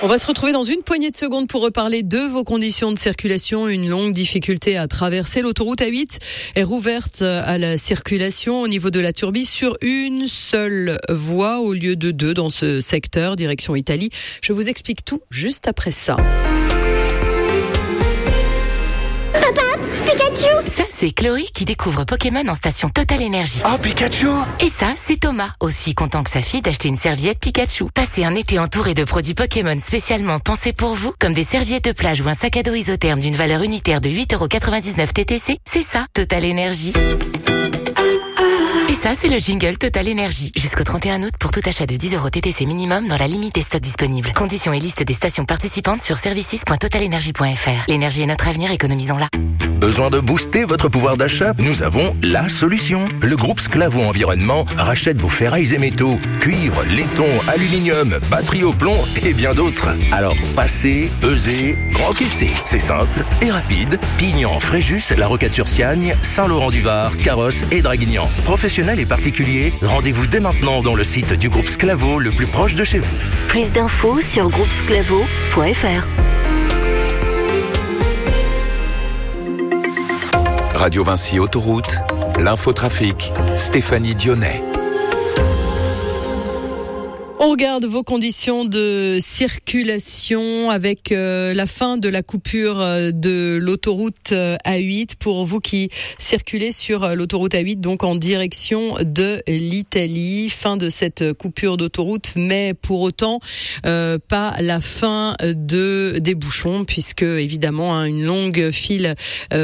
On va se retrouver dans une poignée de secondes pour reparler de vos conditions de circulation. Une longue difficulté à traverser. L'autoroute A8 est rouverte à la circulation au niveau de la Turbie sur une seule voie au lieu de deux dans ce secteur, direction Italie. Je vous explique tout juste après ça. Ça, c'est Chloé qui découvre Pokémon en station Total Energy. Oh, Pikachu! Et ça, c'est Thomas, aussi content que sa fille d'acheter une serviette Pikachu. Passez un été entouré de produits Pokémon spécialement pensés pour vous, comme des serviettes de plage ou un sac à dos isotherme d'une valeur unitaire de 8,99€ TTC. C'est ça, Total Energy. Et ça, c'est le jingle Total Energy. Jusqu'au 31 août pour tout achat de 10€ TTC minimum dans la limite des stocks disponibles. Conditions et liste des stations participantes sur services.totalenergy.fr. L'énergie est notre avenir, économisons-la. Besoin de booster votre pouvoir d'achat? Nous avons la solution. Le groupe Sclavo Environnement rachète vos ferrailles et métaux, cuivre, laiton, aluminium, batterie au plomb et bien d'autres. Alors passez, pesez, encaissez. C'est simple et rapide. Pignan, Fréjus, La Rocade-sur-Siagne, Saint-Laurent-du-Var, Carrosse et Draguignan. Professionnels et particuliers, rendez-vous dès maintenant dans le site du groupe Sclavo le plus proche de chez vous. Plus d'infos sur groupesclavo.fr. Radio Vinci Autoroute, l'infotrafic, Stéphanie Dionnet. On regarde vos conditions de circulation avec la fin de la coupure de l'autoroute A8 pour vous qui circulez sur l'autoroute A8, donc en direction de l'Italie. Fin de cette coupure d'autoroute, mais pour autant pas la fin des bouchons, puisque évidemment une longue file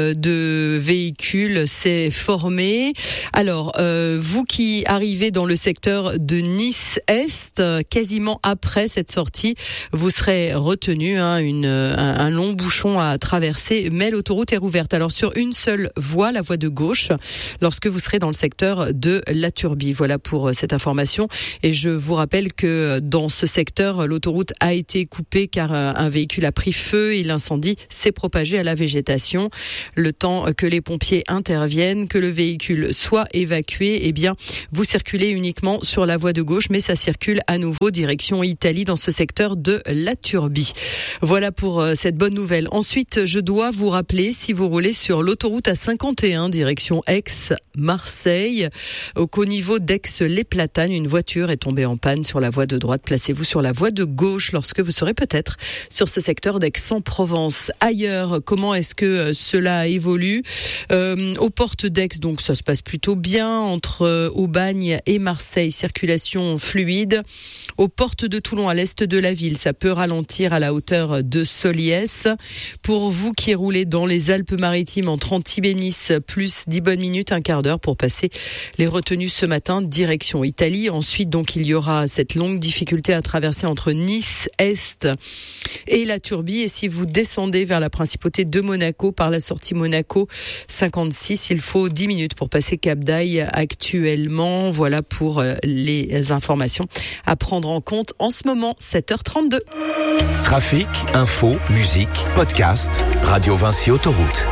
de véhicules s'est formée. Alors, vous qui arrivez dans le secteur de Nice-Est, quasiment après cette sortie, vous serez retenu un long bouchon à traverser, mais l'autoroute est rouverte. Alors sur une seule voie, la voie de gauche, lorsque vous serez dans le secteur de la Turbie. Voilà pour cette information. Et je vous rappelle que dans ce secteur, l'autoroute a été coupée car un véhicule a pris feu et l'incendie s'est propagé à la végétation. Le temps que les pompiers interviennent, que le véhicule soit évacué, eh bien, vous circulez uniquement sur la voie de gauche, mais ça circule à nouveau direction Italie dans ce secteur de la Turbie. Voilà pour cette bonne nouvelle. Ensuite, je dois vous rappeler, si vous roulez sur l'autoroute A51 direction Aix-Marseille, qu'au niveau d'Aix-les-Platanes, une voiture est tombée en panne sur la voie de droite. Placez-vous sur la voie de gauche lorsque vous serez peut-être sur ce secteur d'Aix-en-Provence. Ailleurs, comment est-ce que cela évolue? Aux portes d'Aix, donc ça se passe plutôt bien. Entre Aubagne et Marseille, circulation fluide. Aux portes de Toulon, à l'est de la ville, ça peut ralentir à la hauteur de Soliès. Pour vous qui roulez dans les Alpes-Maritimes entre Antibes et Nice, plus 10 bonnes minutes, un quart d'heure pour passer les retenues ce matin, direction Italie. Ensuite, donc, il y aura cette longue difficulté à traverser entre Nice, Est et la Turbie. Et si vous descendez vers la principauté de Monaco, par la sortie Monaco 56, il faut 10 minutes pour passer Cap d'Aille actuellement. Voilà pour les informations à prendre en compte en ce moment, 7h32. Trafic, info, musique, podcast, Radio Vinci Autoroute.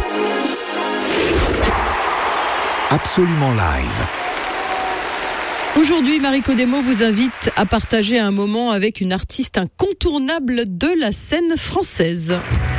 Absolument live. Aujourd'hui, Marie Codemo vous invite à partager un moment avec une artiste incontournable de la scène française.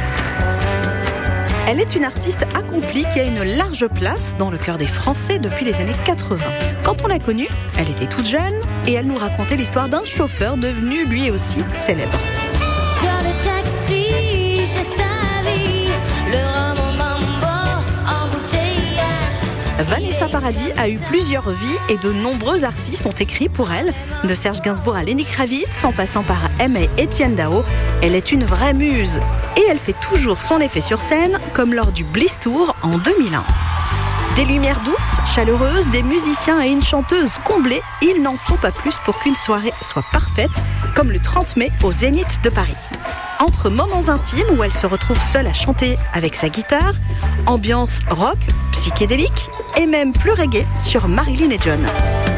Elle est une artiste accomplie qui a une large place dans le cœur des Français depuis les années 80. Quand on l'a connue, elle était toute jeune et elle nous racontait l'histoire d'un chauffeur devenu lui aussi célèbre. Sur le taxi, c'est sa vie, le rhum au mambo, embouteillage. Vanessa Paradis a eu plusieurs vies et de nombreux artistes ont écrit pour elle. De Serge Gainsbourg à Lenny Kravitz, en passant par M et Étienne Dao, elle est une vraie muse. Et elle fait toujours son effet sur scène, comme lors du Bliss Tour en 2001. Des lumières douces, chaleureuses, des musiciens et une chanteuse comblée, il n'en faut pas plus pour qu'une soirée soit parfaite, comme le 30 mai au Zénith de Paris. Entre moments intimes où elle se retrouve seule à chanter avec sa guitare, ambiance rock, psychédélique et même plus reggae sur Marilyn et John.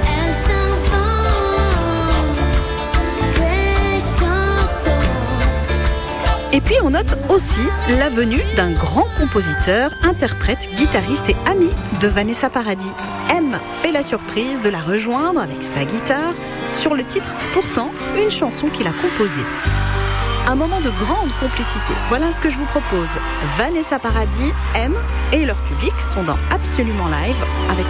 Et puis on note aussi la venue d'un grand compositeur, interprète, guitariste et ami de Vanessa Paradis. M fait la surprise de la rejoindre avec sa guitare sur le titre Pourtant, une chanson qu'il a composée. Un moment de grande complicité. Voilà ce que je vous propose. Vanessa Paradis, M et leur public sont dans Absolument Live avec